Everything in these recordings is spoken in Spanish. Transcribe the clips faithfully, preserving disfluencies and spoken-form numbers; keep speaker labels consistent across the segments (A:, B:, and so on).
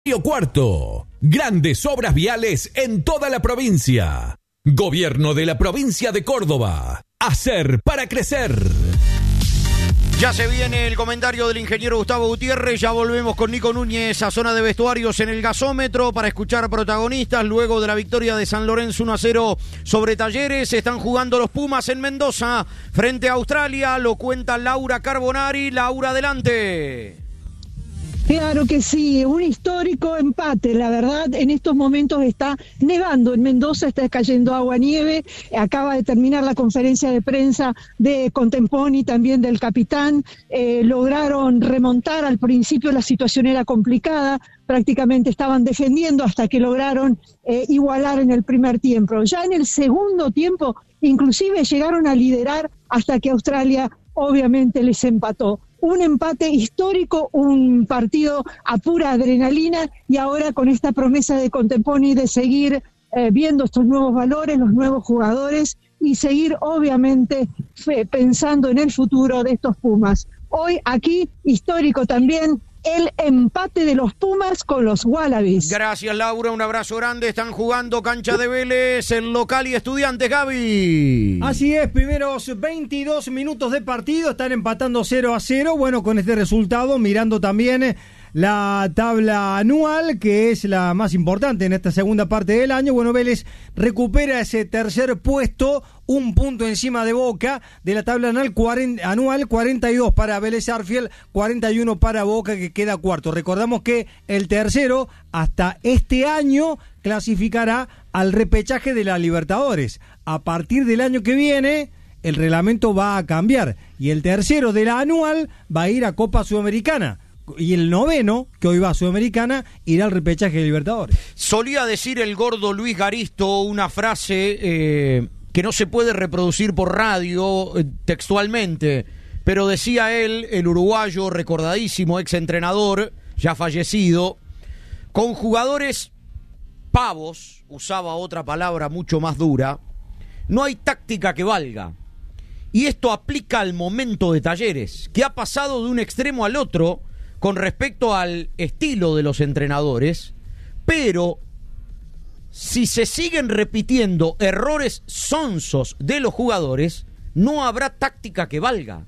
A: Río Cuarto. Grandes obras viales en toda la provincia. Gobierno de la provincia de Córdoba. Hacer para crecer.
B: Ya se viene el comentario del ingeniero Gustavo Gutiérrez. Ya volvemos con Nico Núñez a zona de vestuarios en el gasómetro para escuchar protagonistas. Luego de la victoria de San Lorenzo uno a cero sobre Talleres, están jugando los Pumas en Mendoza frente a Australia. Lo cuenta Laura Carbonari. Laura, adelante.
C: Claro que sí, un histórico empate, la verdad en estos momentos está nevando en Mendoza, está cayendo agua nieve, acaba de terminar la conferencia de prensa de Contemponi, también del capitán, eh, lograron remontar, al principio la situación era complicada, prácticamente estaban defendiendo hasta que lograron eh, igualar en el primer tiempo. Ya en el segundo tiempo inclusive llegaron a liderar hasta que Australia obviamente les empató. Un empate histórico, un partido a pura adrenalina y ahora con esta promesa de Contemponi de seguir eh, viendo estos nuevos valores, los nuevos jugadores y seguir obviamente fe, pensando en el futuro de estos Pumas. Hoy aquí, histórico también, el empate de los Pumas con los Wallabies.
B: Gracias, Laura, un abrazo grande. Están jugando cancha de Vélez, el local y Estudiantes, Gaby.
D: Así es, primeros veintidós minutos de partido, están empatando cero a cero. Bueno, con este resultado, mirando también la tabla anual, que es la más importante en esta segunda parte del año. Bueno, Vélez recupera ese tercer puesto, un punto encima de Boca de la tabla anual, cuarenta, anual cuarenta y dos para Vélez Sarsfield, cuarenta y uno para Boca, que queda cuarto. Recordamos que el tercero hasta este año clasificará al repechaje de la Libertadores. A partir del año que viene el reglamento va a cambiar y el tercero de la anual va a ir a Copa Sudamericana. Y el noveno, que hoy va a Sudamericana, irá al repechaje de Libertadores.
B: Solía decir el gordo Luis Garisto una frase eh, que no se puede reproducir por radio eh, textualmente, pero decía él, el uruguayo recordadísimo exentrenador, ya fallecido, con jugadores pavos, usaba otra palabra mucho más dura, no hay táctica que valga. Y esto aplica al momento de Talleres, que ha pasado de un extremo al otro con respecto al estilo de los entrenadores, pero si se siguen repitiendo errores sonsos de los jugadores, no habrá táctica que valga.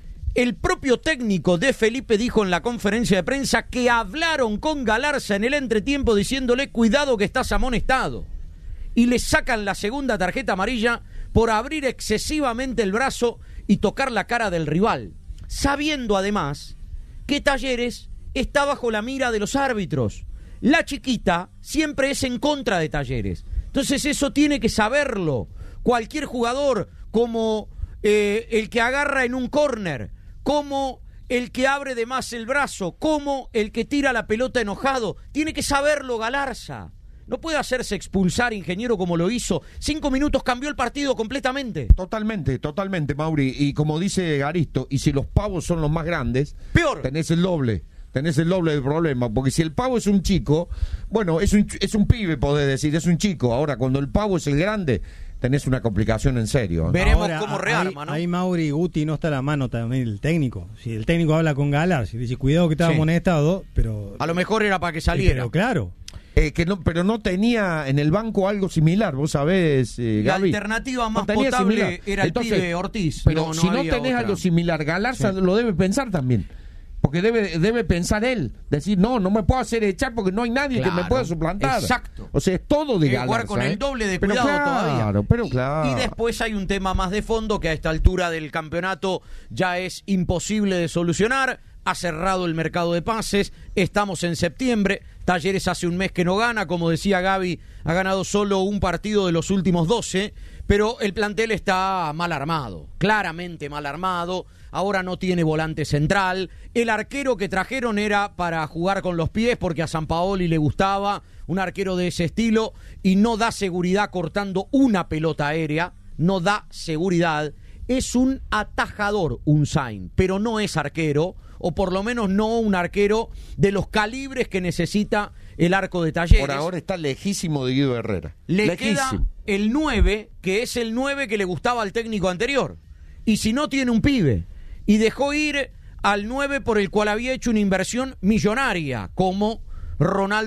B: El propio técnico de Felipe dijo en la conferencia de prensa que hablaron con Galarza en el entretiempo diciéndole cuidado que estás amonestado, y le sacan la segunda tarjeta amarilla por abrir excesivamente el brazo y tocar la cara del rival, sabiendo además que Talleres está bajo la mira de los árbitros. La chiquita siempre es en contra de Talleres. Entonces eso tiene que saberlo cualquier jugador, como eh, el que agarra en un córner, como el que abre de más el brazo, como el que tira la pelota enojado. Tiene que saberlo Galarza. No puede hacerse expulsar, ingeniero, como lo hizo. Cinco minutos cambió el partido completamente.
E: Totalmente, totalmente, Mauri. Y como dice Garisto, y si los pavos son los más grandes,
B: peor.
E: Tenés el doble. Tenés el doble de problema. Porque si el pavo es un chico, bueno, es un, es un pibe, podés decir, es un chico. Ahora, cuando el pavo es el grande, tenés una complicación en serio.
B: Veremos
D: Ahora,
B: cómo rearma, ¿no?
D: Ahí Mauri y Guti no está a la mano también el técnico. Si el técnico habla con Galar, si dice cuidado que estaba
B: Sí.
D: amonestado, pero...
B: A lo mejor era para que saliera.
D: Pero claro...
E: Eh, que no, pero no tenía en el banco algo similar, vos sabés, eh,
B: La
E: Gaby.
B: alternativa más
E: No tenía
B: potable
E: similar.
B: era el
E: Entonces,
B: pibe Ortiz.
E: Pero
B: no, no
E: si no
B: había
E: tenés
B: otra.
E: algo similar, Galarza
B: Sí.
E: lo debe pensar también. Porque debe, debe pensar él. Decir, no, no me puedo hacer echar porque no hay nadie
B: Claro,
E: que me pueda suplantar.
B: exacto.
E: O sea, es todo de
B: Eh,
E: Galarza.
B: jugar con
E: ¿eh?
B: el doble de
E: Pero
B: cuidado
E: claro,
B: todavía.
E: pero claro.
B: Y después hay un tema más de fondo que a esta altura del campeonato ya es imposible de solucionar. Ha cerrado el mercado de pases, estamos en septiembre, Talleres hace un mes que no gana, como decía Gaby, ha ganado solo un partido de los últimos doce, pero el plantel está mal armado, claramente mal armado, ahora no tiene volante central, el arquero que trajeron era para jugar con los pies porque a Sampaoli le gustaba un arquero de ese estilo y no da seguridad cortando una pelota aérea, no da seguridad, es un atajador, un Sain, pero no es arquero, o por lo menos no un arquero de los calibres que necesita el arco de Talleres.
E: Por ahora está lejísimo de Guido Herrera.
B: Le
E: lejísimo.
B: queda el nueve, que es el nueve que le gustaba al técnico anterior. Y si no, tiene un pibe. Y dejó ir al nueve por el cual había hecho una inversión millonaria, como Ronaldo